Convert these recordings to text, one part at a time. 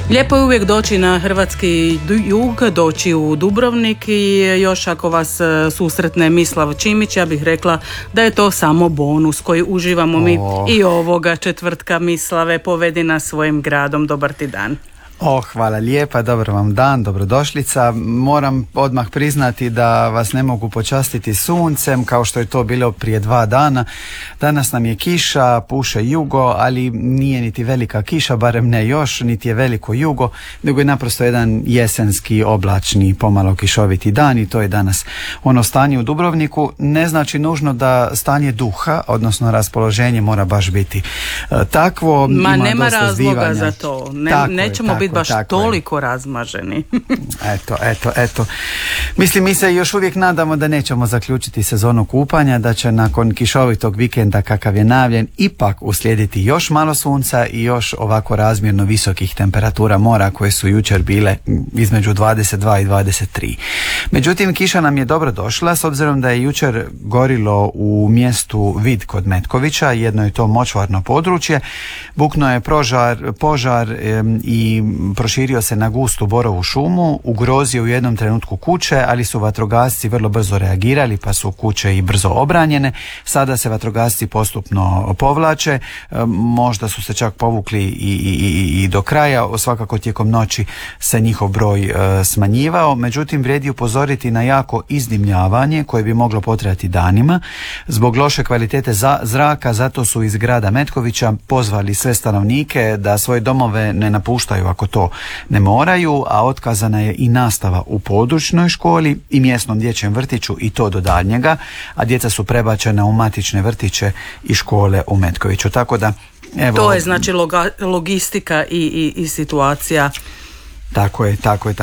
Lijepo je uvijek doći na hrvatski jug, doći u Dubrovnik i još ako vas susretne Mislav Čimić, ja bih rekla da je to samo bonus koji uživamo mi i ovoga četvrtka. Mislave, povedi nas svojim gradom, dobar ti dan. Hvala lijepa, dobar vam dan, dobrodošlica. Moram odmah priznati da vas ne mogu počastiti suncem kao što je to bilo prije 2 dana. Danas nam je kiša, puše jugo, ali nije niti velika kiša, barem ne još, niti je veliko jugo, nego je naprosto jedan jesenski, oblačni, pomalo kišoviti dan i to je danas ono stanje u Dubrovniku. Ne znači nužno da stanje duha, odnosno raspoloženje mora baš biti takvo. Nema razloga za to. Nećemo biti baš toliko razmaženi. Eto. Mislim, mi se još uvijek nadamo da nećemo zaključiti sezonu kupanja, da će nakon kišovitog vikenda kakav je najavljen ipak uslijediti još malo sunca i još ovako razmjerno visokih temperatura mora koje su jučer bile između 22 i 23. Međutim, kiša nam je dobro došla s obzirom da je jučer gorilo u mjestu Vid kod Metkovića, jedno je to močvarno područje. Buknuo je požar i proširio se na gustu borovu šumu, ugrozio u jednom trenutku kuće, ali su vatrogasci vrlo brzo reagirali pa su kuće i brzo obranjene. Sada se vatrogasci postupno povlače, možda su se čak povukli i do kraja, svakako tijekom noći se njihov broj smanjivao, međutim vrijedi upozoriti na jako izdimljavanje koje bi moglo potrajati danima. Zbog loše kvalitete zraka, zato su iz grada Metkovića pozvali sve stanovnike da svoje domove ne napuštaju ako to ne moraju, a otkazana je i nastava u područnoj školi i mjesnom dječjem vrtiću i to do daljnjega, a djeca su prebačena u matične vrtiće i škole u Metkoviću. Tako da, evo, to je znači logistika i situacija. Tako je.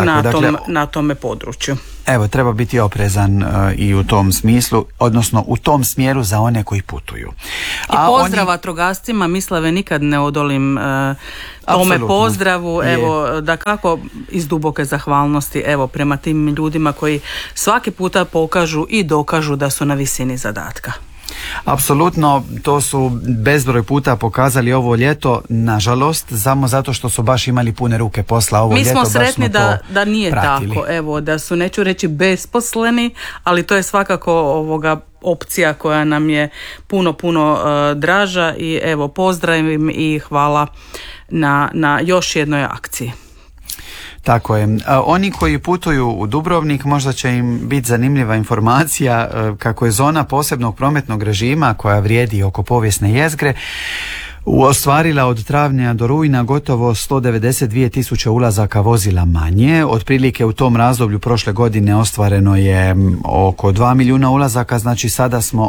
Na tome području. Evo, treba biti oprezan i u tom smislu, odnosno u tom smjeru za one koji putuju. I pozdrav vatrogascima, Mislave, nikad ne odolim tome pozdravu, evo, da kako iz duboke zahvalnosti, evo, prema tim ljudima koji svaki puta pokažu i dokažu da su na visini zadatka. Apsolutno, to su bezbroj puta pokazali ovo ljeto, nažalost, samo zato što su baš imali pune ruke posla ovo ljeto. Mi smo sretni da nije pratili. Tako, evo, da su, neću reći besposleni, ali to je svakako opcija koja nam je puno draža i evo, pozdravim i hvala na još jednoj akciji. Tako je. Oni koji putuju u Dubrovnik, možda će im biti zanimljiva informacija kako je zona posebnog prometnog režima koja vrijedi oko povijesne jezgre ostvarila od travnja do rujna gotovo 192.000 ulazaka vozila manje. Otprilike u tom razdoblju prošle godine ostvareno je oko 2 milijuna ulazaka, znači sada smo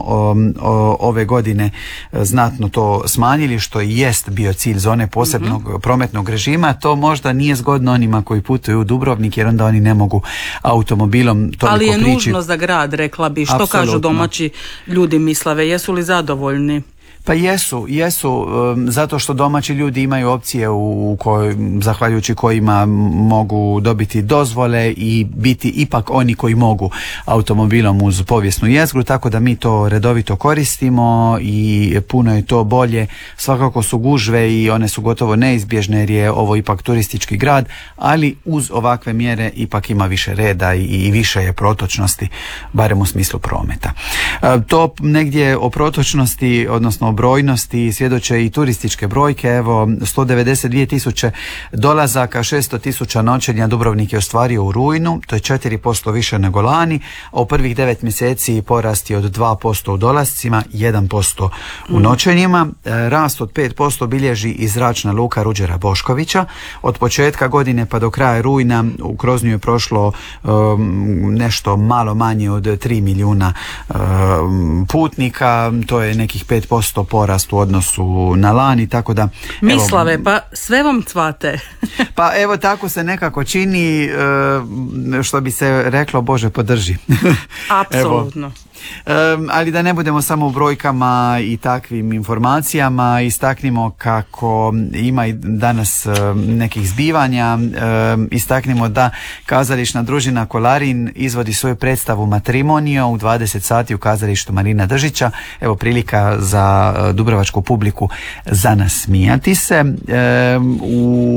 ove godine znatno to smanjili, što i jest bio cilj zone posebnog prometnog režima. To možda nije zgodno onima koji putuju u Dubrovnik, jer onda oni ne mogu automobilom toliko ali je prići. Nužno za grad, rekla bi. Što Apsolutno. Kažu domaći ljudi, Mislave, jesu li zadovoljni? Pa jesu, zato što domaći ljudi imaju opcije zahvaljujući kojima mogu dobiti dozvole i biti ipak oni koji mogu automobilom uz povijesnu jezgru, tako da mi to redovito koristimo i puno je to bolje. Svakako su gužve i one su gotovo neizbježne jer je ovo ipak turistički grad, ali uz ovakve mjere ipak ima više reda i više je protočnosti, barem u smislu prometa. To negdje o protočnosti, odnosno brojnosti svjedoče i turističke brojke. Evo, 192.000 dolazaka, 600.000 noćenja Dubrovnik je ostvario u rujnu, to je 4% više nego lani, a u prvih 9 mjeseci porast je od 2% u dolascima, 1% u noćenjima. Rast od 5% bilježi i zračna luka Ruđera Boškovića. Od početka godine pa do kraja rujna kroz nju je prošlo nešto malo manje od 3 milijuna putnika, to je nekih 5% porast u odnosu na lani, tako da... Mislave, pa sve vam cvate. Pa evo, tako se nekako čini, što bi se reklo, Bože podrži. Apsolutno. Ali da ne budemo samo u brojkama i takvim informacijama, istaknimo kako ima i danas nekih zbivanja. Istaknimo da kazališna družina Kolarin izvodi svoju predstavu Matrimonio u 20 sati u kazalištu Marina Držića. Evo prilika za dubrovačku publiku za nasmijati se. U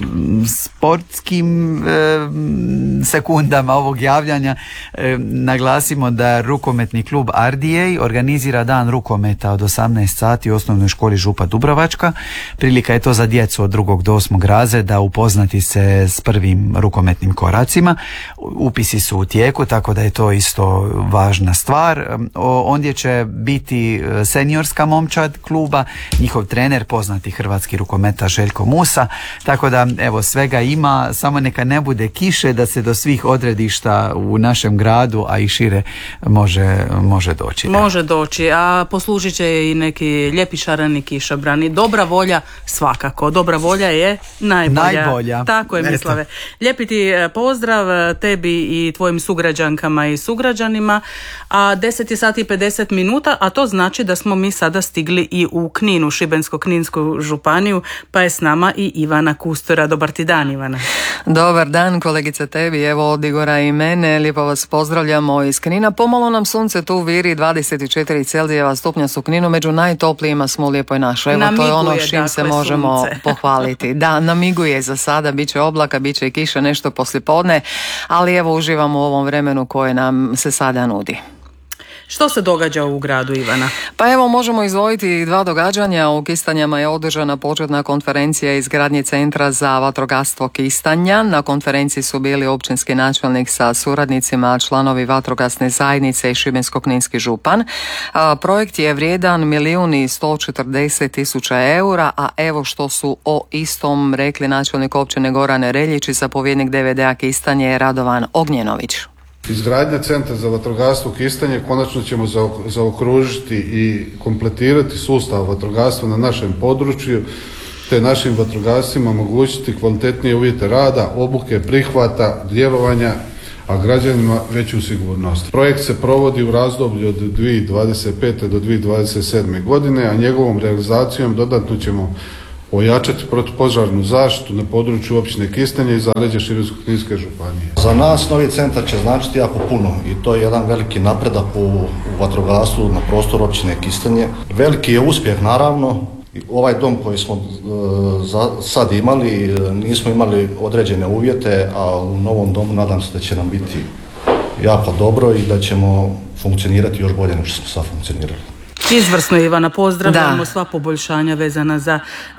sportskim sekundama ovog javljanja naglasimo da rukometni klub RDA organizira dan rukometa od 18 sati u osnovnoj školi Župa Dubrovačka. Prilika je to za djecu od 2. do 8. razreda upoznati se s prvim rukometnim koracima. Upisi su u tijeku, tako da je to isto važna stvar. Ondje će biti seniorska momčad kluba, njihov trener, poznati hrvatski rukometaš Željko Musa, tako da evo svega ima, samo neka ne bude kiše da se do svih odredišta u našem gradu, a i šire može doći. Može doći, a poslužit će i neki lijepi šareni kišobrani. Dobra volja svakako, dobra volja je najbolja. Tako je, Mislave. Lijepi ti pozdrav tebi i tvojim sugrađankama i sugrađanima, a 10 sati i 50 minuta, a to znači da smo mi sada stigli i u Kninu, Šibensko-kninsku županiju, pa je s nama i Ivana Kustura. Dobar ti dan, Ivana. Dobar dan, kolegice, tebi, evo od Igora i mene, lijepo vas pozdravljamo iz Knina. Pomalo nam sunce tu viri, 24 Celzijeva stupnja su u Kninu, među najtoplijima smo u Lijepoj našoj. Evo namiguje, to je ono s čim se možemo sunce pohvaliti. Da, namiguje za sada, bit će oblaka, bit će i kiša nešto poslijepodne, ali evo uživamo u ovom vremenu koje nam se sada nudi. Što se događa u gradu, Ivana? Pa evo možemo izdvojiti 2 događanja. U Kistanjama je održana početna konferencija izgradnje centra za vatrogastvo Kistanja. Na konferenciji su bili općinski načelnik sa suradnicima, članovi vatrogasne zajednice i Šibensko-kninski župan. Projekt je vrijedan 1.140.000 eura, a evo što su o istom rekli načelnik općine Gorane Reljić i zapovjednik DVD-a Kistanje Radovan Ognjenović. Izgradnja centra za vatrogastvo Kistanje konačno ćemo zaokružiti i kompletirati sustav vatrogastva na našem području, te našim vatrogascima omogućiti kvalitetnije uvjete rada, obuke, prihvata, djelovanja, a građanima veću sigurnost. Projekt se provodi u razdoblju od 2025. do 2027. godine, a njegovom realizacijom dodatno ćemo ojačati protupožarnu zaštitu na području općine Kistanje i zaleđa Šibensko-kninske županije. Za nas novi centar će značiti jako puno i to je jedan veliki napredak u vatrogastvu na prostoru općine Kistanje. Veliki je uspjeh naravno. Ovaj dom koji smo sad imali, nismo imali određene uvjete, a u novom domu nadam se da će nam biti jako dobro i da ćemo funkcionirati još bolje nego što smo sad funkcionirali. Izvrsno, Ivana, pozdravljamo sva poboljšanja vezana za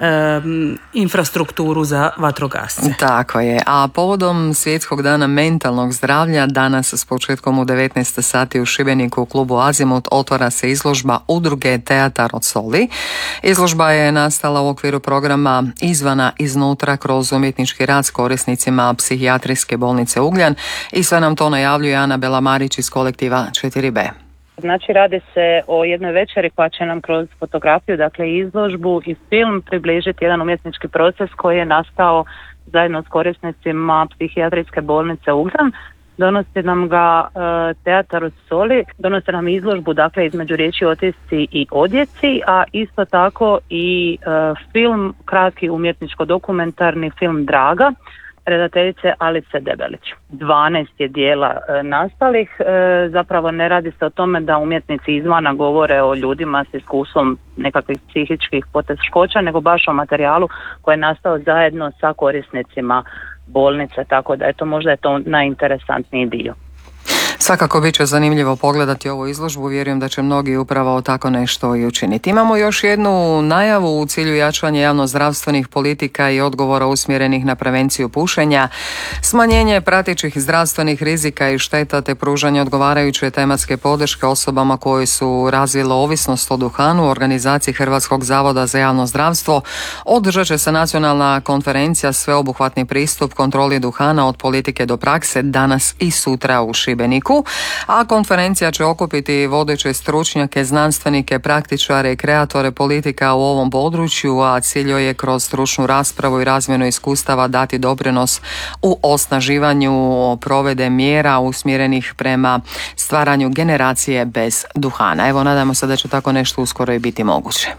infrastrukturu za vatrogasce. Tako je, a povodom Svjetskog dana mentalnog zdravlja danas s početkom u 19 sati u Šibeniku u klubu Azimut otvara se izložba udruge Teatar od soli. Izložba je nastala u okviru programa Izvana iznutra kroz umjetnički rad s korisnicima psihijatrijske bolnice Ugljan i sve nam to najavljuje Ana Belamarić iz kolektiva 4B. Znači radi se o jednoj večeri koja će nam kroz fotografiju, dakle izložbu i film približiti jedan umjetnički proces koji je nastao zajedno s korisnicima psihijatrijske bolnice Ugljan. Donosi nam ga Teatar od soli, donosi nam izložbu, dakle između riječi otisci i odjeci, a isto tako i film, kratki umjetničko-dokumentarni film Draga, redateljice Alice Debelić. 12 je dijela nastalih, zapravo ne radi se o tome da umjetnici izvana govore o ljudima s iskustvom nekakvih psihičkih poteškoća, nego baš o materijalu koji je nastao zajedno sa korisnicima bolnice, tako da možda je to najinteresantniji dio. Svakako bit će zanimljivo pogledati ovu izložbu, vjerujem da će mnogi upravo tako nešto i učiniti. Imamo još jednu najavu u cilju jačanja javnozdravstvenih politika i odgovora usmjerenih na prevenciju pušenja, smanjenje pratećih zdravstvenih rizika i šteta te pružanje odgovarajuće tematske podrške osobama koje su razvile ovisnost o duhanu u organizaciji Hrvatskog zavoda za javno zdravstvo. Održat će se nacionalna konferencija Sveobuhvatni pristup kontroli duhana od politike do prakse danas i sutra u Šibeniku. A konferencija će okupiti vodeće stručnjake, znanstvenike, praktičare i kreatore politika u ovom području, a cilj je kroz stručnu raspravu i razmjenu iskustava dati doprinos u osnaživanju provedbe mjera usmjerenih prema stvaranju generacije bez duhana. Evo, nadamo se da će tako nešto uskoro i biti moguće.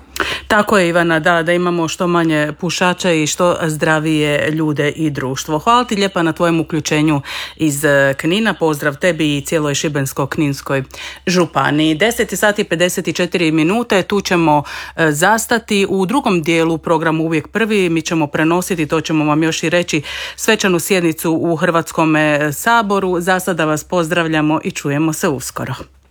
Tako je, Ivana, da imamo što manje pušača i što zdravije ljude i društvo. Hvala ti lijepa na tvojem uključenju iz Knina. Pozdrav tebi i cijeloj Šibensko-kninskoj županiji. 10:54, tu ćemo zastati. U drugom dijelu programu Uvijek prvi mi ćemo prenositi, to ćemo vam još i reći, svečanu sjednicu u Hrvatskom saboru. Za sada vas pozdravljamo i čujemo se uskoro.